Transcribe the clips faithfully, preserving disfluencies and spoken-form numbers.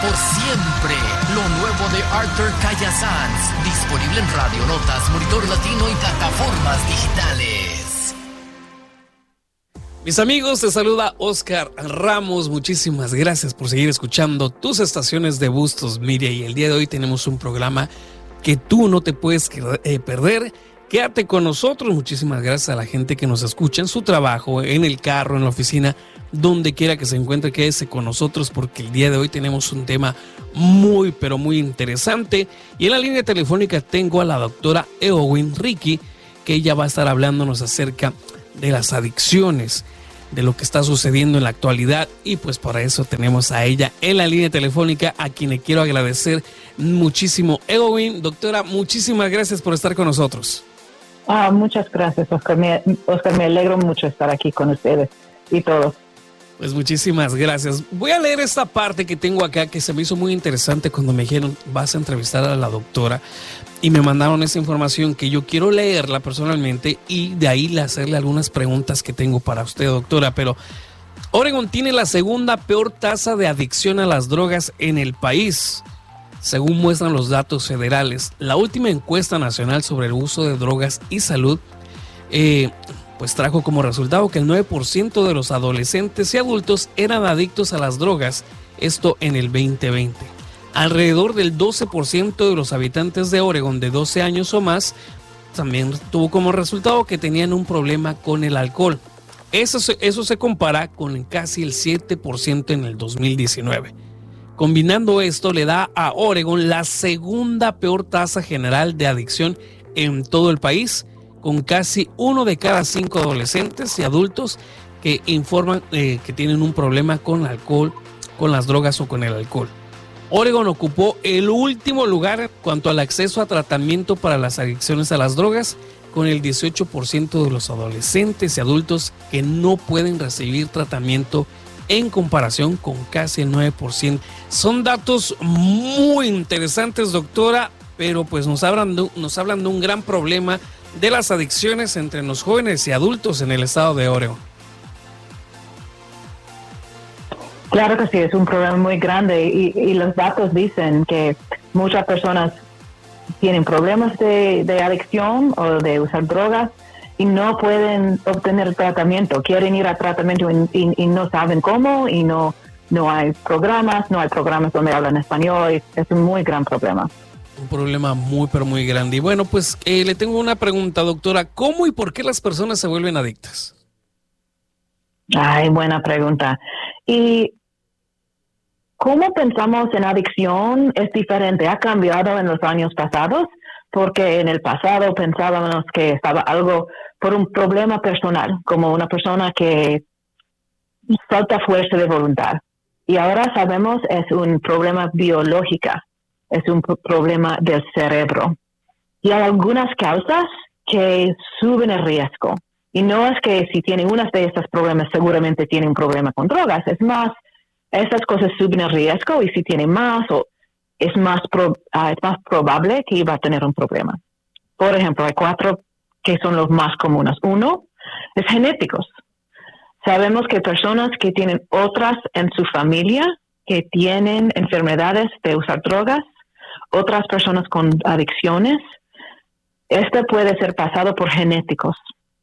por siempre. Lo nuevo de Arthur Callasanz. Disponible en Radio Notas, Monitor Latino y plataformas digitales. Mis amigos, te saluda Oscar Ramos. Muchísimas gracias por seguir escuchando tus estaciones de Bustos Media. Y el día de hoy tenemos un programa que tú no te puedes eh, perder. Quédate con nosotros. Muchísimas gracias a la gente que nos escucha en su trabajo, en el carro, en la oficina, donde quiera que se encuentre. Quédese con nosotros porque el día de hoy tenemos un tema muy, pero muy interesante. Y en la línea telefónica tengo a la doctora Eowyn Ricky, que ella va a estar hablándonos acerca de las adicciones, de lo que está sucediendo en la actualidad, y pues para eso tenemos a ella en la línea telefónica, a quien le quiero agradecer muchísimo. Eowyn, doctora, muchísimas gracias por estar con nosotros. Ah, muchas gracias, Oscar. Me, Oscar, me alegro mucho estar aquí con ustedes y todos. Pues muchísimas gracias. Voy a leer esta parte que tengo acá, que se me hizo muy interesante cuando me dijeron, vas a entrevistar a la doctora, y me mandaron esa información que yo quiero leerla personalmente y de ahí hacerle algunas preguntas que tengo para usted, doctora. Pero Oregon tiene la segunda peor tasa de adicción a las drogas en el país, según muestran los datos federales. La última encuesta nacional sobre el uso de drogas y salud eh, pues trajo como resultado que el nueve por ciento de los adolescentes y adultos eran adictos a las drogas, esto en el veinte veinte. Alrededor del doce por ciento de los habitantes de Oregon de doce años o más también tuvo como resultado que tenían un problema con el alcohol. Eso se, eso se compara con casi el siete por ciento en el dos mil diecinueve. Combinando esto, le da a Oregon la segunda peor tasa general de adicción en todo el país, con casi uno de cada cinco adolescentes y adultos que informan eh, que tienen un problema con el alcohol, con las drogas o con el alcohol. Oregon ocupó el último lugar en cuanto al acceso a tratamiento para las adicciones a las drogas, con el dieciocho por ciento de los adolescentes y adultos que no pueden recibir tratamiento en comparación con casi el nueve por ciento. Son datos muy interesantes, doctora, pero pues nos hablan de, nos hablan de un gran problema de las adicciones entre los jóvenes y adultos en el estado de Oregon. Claro que sí, es un problema muy grande y, y los datos dicen que muchas personas tienen problemas de, de adicción o de usar drogas y no pueden obtener tratamiento. Quieren ir a tratamiento y, y, y no saben cómo, y no, no hay programas, no hay programas donde hablan español. Es, es un muy gran problema. Un problema muy, pero muy grande. Y bueno, pues eh, le tengo una pregunta, doctora. ¿Cómo y por qué las personas se vuelven adictas? Ay, buena pregunta. Y cómo pensamos en adicción es diferente. Ha cambiado en los años pasados, porque en el pasado pensábamos que estaba algo por un problema personal, como una persona que falta fuerza de voluntad. Y ahora sabemos es un problema biológico, es un pro- problema del cerebro. Y hay algunas causas que suben el riesgo. Y no es que si tiene uno de estos problemas seguramente tiene un problema con drogas, es más, esas cosas suben el riesgo, y si tiene más, o es más, pro, uh, es más probable que iba a tener un problema. Por ejemplo, hay cuatro que son los más comunes. Uno es genéticos. Sabemos que personas que tienen otras en su familia que tienen enfermedades de usar drogas, otras personas con adicciones, este puede ser pasado por genéticos.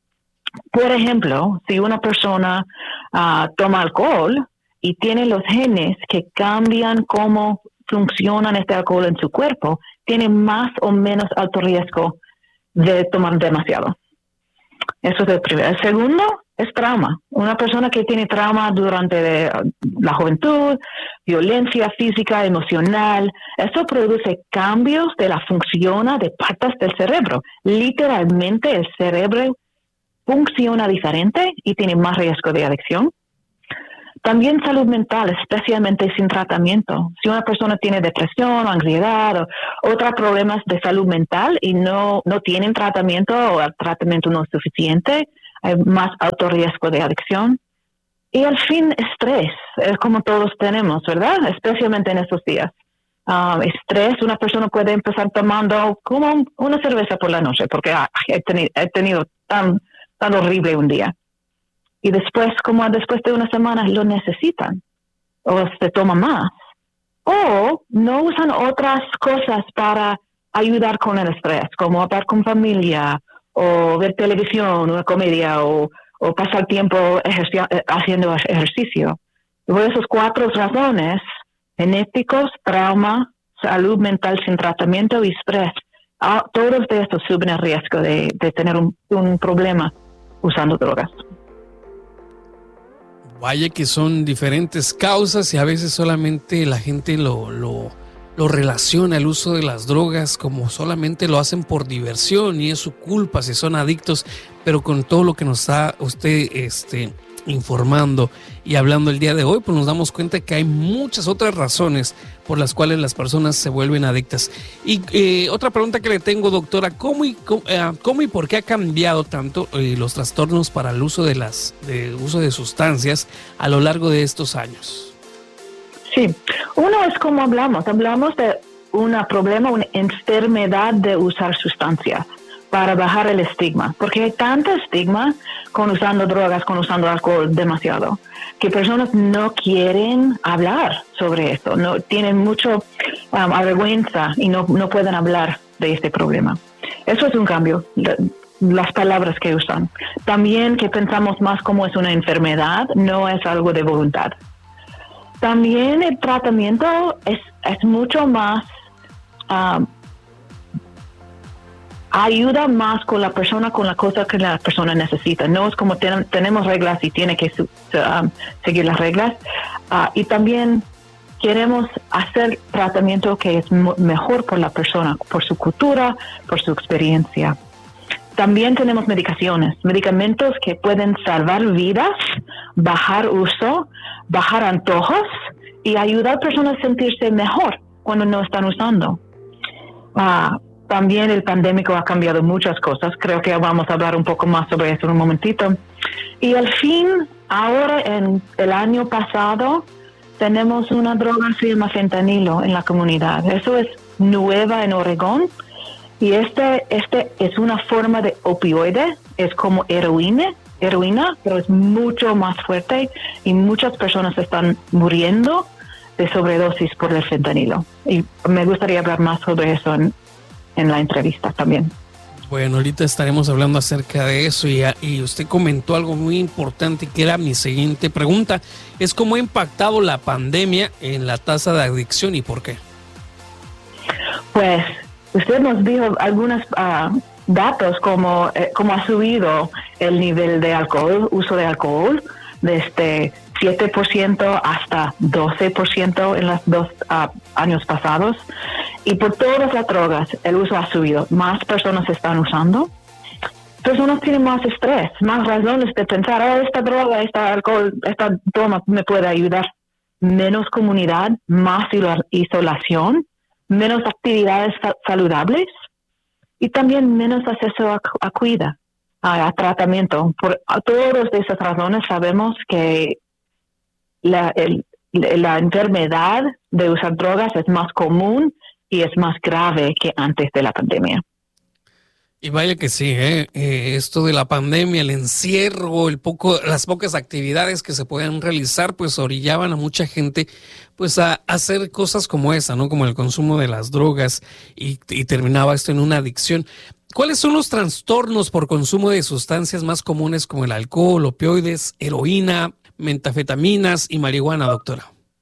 Por ejemplo, si una persona uh, toma alcohol y tiene los genes que cambian cómo funcionan este alcohol en su cuerpo, tiene más o menos alto riesgo de tomar demasiado. Eso es el primero. El segundo es trauma. Una persona que tiene trauma durante la juventud, violencia física, emocional, eso produce cambios de la función de partes del cerebro. Literalmente el cerebro funciona diferente y tiene más riesgo de adicción. También salud mental, especialmente sin tratamiento. Si una persona tiene depresión o ansiedad o otros problemas de salud mental y no, no tienen tratamiento o el tratamiento no es suficiente, hay más alto riesgo de adicción. Y al fin, estrés, es como todos tenemos, ¿verdad? Especialmente en estos días. Um, estrés, una persona puede empezar tomando como una cerveza por la noche porque ah, he, teni- he tenido tan, tan horrible un día. Y después, como después de una semana, lo necesitan o se toma más. o no usan otras cosas para ayudar con el estrés, como hablar con familia, o ver televisión, una comedia, o, o pasar tiempo ejerci- haciendo ejercicio. Por esas cuatro razones, genéticos, trauma, salud mental sin tratamiento y estrés, ah, todos de estos suben el riesgo de, de tener un, un problema usando drogas. Vaya que son diferentes causas y a veces solamente la gente lo, lo, lo relaciona el uso de las drogas como solamente lo hacen por diversión y es su culpa si son adictos, pero con todo lo que nos está usted este, informando y hablando el día de hoy, pues nos damos cuenta que hay muchas otras razones por las cuales las personas se vuelven adictas. Y eh, otra pregunta que le tengo, doctora, ¿cómo y, cómo, eh, cómo y por qué ha cambiado tanto eh, los trastornos para el uso de las de uso de sustancias a lo largo de estos años? Sí, uno es como hablamos, hablamos de un problema, una enfermedad de usar sustancias para bajar el estigma, porque hay tanto estigma con usando drogas, con usando alcohol demasiado, que personas no quieren hablar sobre esto, no tienen mucho um, vergüenza y no, no pueden hablar de este problema. Eso es un cambio, las palabras que usan. También que pensamos más como es una enfermedad, no es algo de voluntad. También el tratamiento es, es mucho más... Um, ayuda más con la persona, con la cosa que la persona necesita. No es como ten, tenemos reglas y tiene que su, um, seguir las reglas. Uh, y también queremos hacer tratamiento que es m- mejor por la persona, por su cultura, por su experiencia. También tenemos medicaciones, medicamentos que pueden salvar vidas, bajar uso, bajar antojos y ayudar a personas a sentirse mejor cuando no están usando. Uh, También el pandémico ha cambiado muchas cosas. Creo que vamos a hablar un poco más sobre eso en un momentito. Y al fin, ahora en el año pasado, tenemos una droga que se llama fentanilo en la comunidad. Eso es nueva en Oregón. Y este, este es una forma de opioide. Es como heroína, heroína, pero es mucho más fuerte. Y muchas personas están muriendo de sobredosis por el fentanilo. Y me gustaría hablar más sobre eso en en la entrevista también. Bueno, ahorita estaremos hablando acerca de eso y, y usted comentó algo muy importante que era mi siguiente pregunta, es cómo ha impactado la pandemia en la tasa de adicción y por qué. Pues usted nos dijo algunos uh, datos como eh, cómo ha subido el nivel de alcohol, uso de alcohol, desde siete por ciento hasta doce por ciento en los dos uh, años pasados. Y por todas las drogas, el uso ha subido. Más personas están usando. Personas tienen más estrés, más razones de pensar, oh, esta droga, este alcohol, esta toma me puede ayudar. Menos comunidad, más isolación, menos actividades saludables y también menos acceso a, a cuida, a, a tratamiento. Por a todas esas razones sabemos que la, el, la enfermedad de usar drogas es más común y es más grave que antes de la pandemia. Y vaya que sí, ¿eh? Eh, esto de la pandemia, el encierro, el poco, las pocas actividades que se pueden realizar, pues orillaban a mucha gente pues a, a hacer cosas como esa, ¿no? Como el consumo de las drogas y, y terminaba esto en una adicción. ¿Cuáles son los trastornos por consumo de sustancias más comunes como el alcohol, opioides, heroína, metanfetaminas y marihuana, doctora?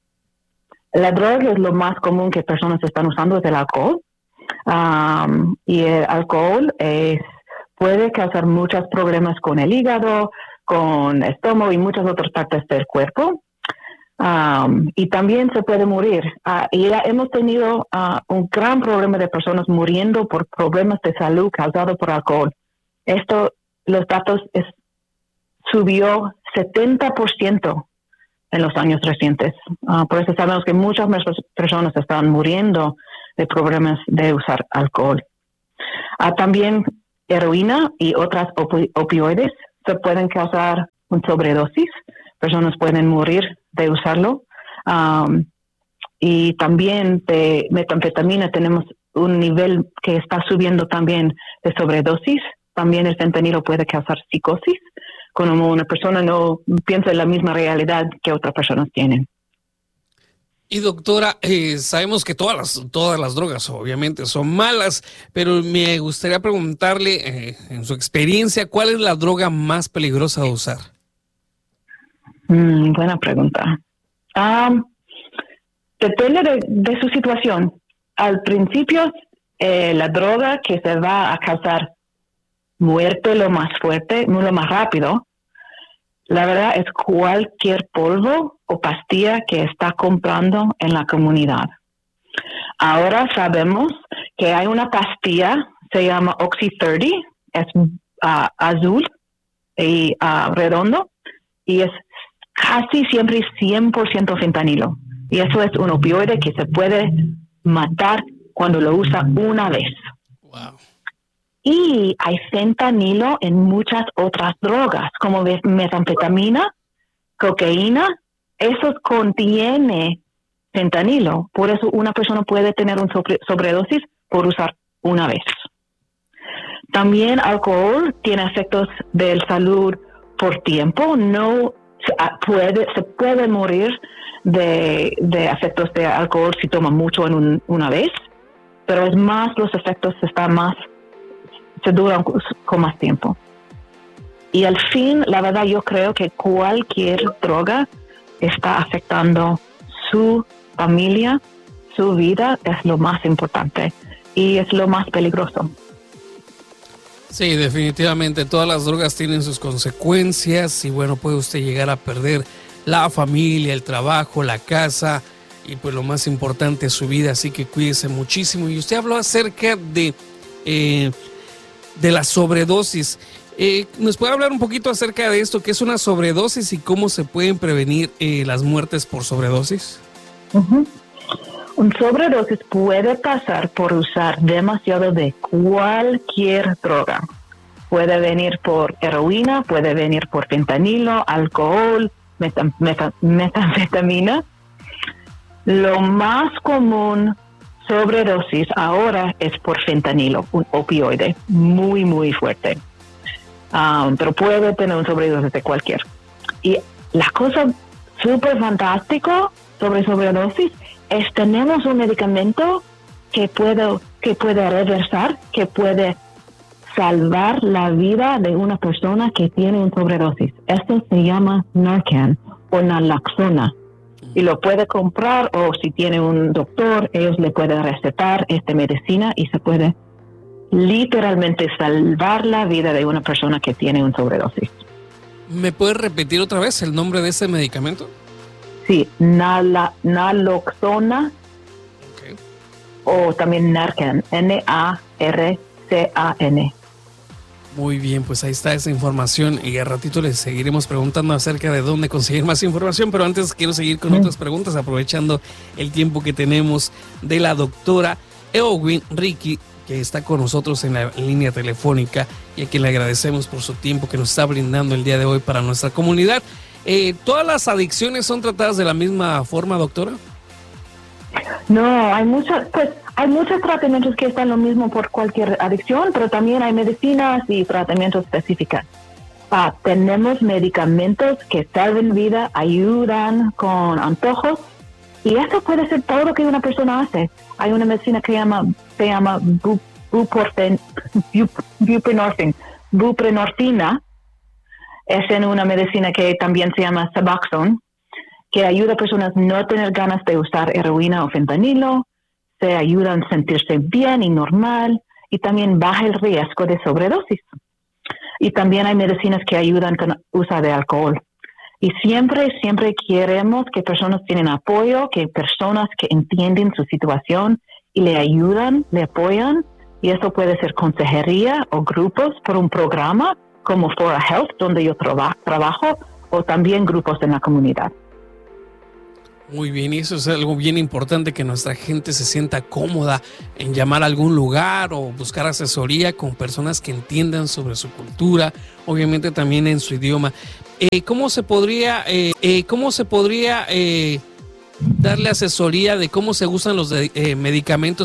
La droga es lo más común que personas están usando, es el alcohol. Um, y el alcohol es, puede causar muchos problemas con el hígado, con el estómago y muchas otras partes del cuerpo. Um, y también se puede morir. Uh, y ya hemos tenido uh, un gran problema de personas muriendo por problemas de salud causados por alcohol. Esto, los datos es, subió setenta por ciento en los años recientes. Uh, por eso sabemos que muchas personas están muriendo de problemas de usar alcohol. Uh, también heroína y otras opi- opioides se pueden causar una sobredosis. Personas pueden morir de usarlo. Um, y también de metanfetamina tenemos un nivel que está subiendo también de sobredosis. También el fentanilo puede causar psicosis, como una persona no piensa en la misma realidad que otras personas tienen. Y doctora, eh, sabemos que todas las, todas las drogas obviamente son malas, pero me gustaría preguntarle, eh, en su experiencia, ¿cuál es la droga más peligrosa de usar? Mm, buena pregunta. Um, depende de, de su situación. Al principio, eh, la droga que se va a causar muerte lo más fuerte, lo más rápido, la verdad es cualquier polvo o pastilla que está comprando en la comunidad. Ahora sabemos que hay una pastilla, se llama Oxy treinta, es uh, azul y uh, redondo, y es casi siempre cien por ciento fentanilo. Y eso es un opioide que se puede matar cuando lo usa una vez. Wow. Y hay fentanilo en muchas otras drogas, como metanfetamina, cocaína. Eso contiene fentanilo. Por eso una persona puede tener una sobre, sobredosis por usar una vez. También alcohol tiene efectos de salud por tiempo. No puede, se puede morir de, de efectos de alcohol si toma mucho en un, una vez, pero es más, los efectos están más, se duran con más tiempo. Y al fin, la verdad, yo creo que cualquier droga está afectando su familia, su vida, es lo más importante y es lo más peligroso. Sí, definitivamente todas las drogas tienen sus consecuencias y bueno, puede usted llegar a perder la familia, el trabajo, la casa y pues lo más importante es su vida, así que cuídese muchísimo. Y usted habló acerca de, eh, de la sobredosis. Eh, ¿Nos puede hablar un poquito acerca de esto? ¿Qué es una sobredosis y cómo se pueden prevenir eh, las muertes por sobredosis? Uh-huh. Un sobredosis puede pasar por usar demasiado de cualquier droga. Puede venir por heroína, puede venir por fentanilo, alcohol, metam- meta- metanfetamina. Lo más común sobredosis ahora es por fentanilo, un opioide muy, muy fuerte. Um, pero puede tener un sobredosis de cualquier. Y la cosa súper fantástica sobre sobredosis es tenemos un medicamento que puede, que puede reversar, que puede salvar la vida de una persona que tiene un sobredosis. Esto se llama Narcan o naloxona. Y lo puede comprar o si tiene un doctor, ellos le pueden recetar esta medicina y se puede literalmente salvar la vida de una persona que tiene un sobredosis. ¿Me puedes repetir otra vez el nombre de ese medicamento? Sí, nala, naloxona Okay. o también Narcan, N A R C A N. Muy bien, pues ahí está esa información y al ratito les seguiremos preguntando acerca de dónde conseguir más información, pero antes quiero seguir con mm. otras preguntas aprovechando el tiempo que tenemos de la doctora Eowyn Ricky, que está con nosotros en la línea telefónica y a quien le agradecemos por su tiempo que nos está brindando el día de hoy para nuestra comunidad. Eh, ¿Todas las adicciones son tratadas de la misma forma, doctora? No, hay muchos, pues, hay muchos tratamientos que están lo mismo por cualquier adicción, pero también hay medicinas y tratamientos específicos. Ah, tenemos medicamentos que salvan vida, ayudan con antojos, y eso puede ser todo lo que una persona hace. Hay una medicina que llama, se llama bu, buporfen, bu, buprenorfin, buprenorfina. Es en una medicina que también se llama Suboxone, que ayuda a personas a no tener ganas de usar heroína o fentanilo, se ayudan a sentirse bien y normal, y también baja el riesgo de sobredosis. Y también hay medicinas que ayudan con el uso de alcohol. Y siempre, siempre queremos que personas tienen apoyo, que personas que entienden su situación y le ayudan, le apoyan, y eso puede ser consejería o grupos por un programa como Fora Health, donde yo traba, trabajo, o también grupos en la comunidad. Muy bien, y eso es algo bien importante, que nuestra gente se sienta cómoda en llamar a algún lugar o buscar asesoría con personas que entiendan sobre su cultura, obviamente también en su idioma. Eh, ¿Cómo se podría, eh, eh, cómo se podría eh, darle asesoría de cómo se usan los de, eh, medicamentos